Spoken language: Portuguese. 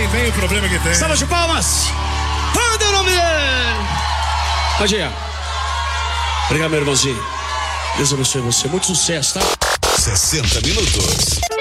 Tem o problema que tem. Salva de palmas. Manda o nome dele. Pode ir. Obrigado, meu irmãozinho. Deus abençoe você. Muito sucesso, tá? 60 minutos.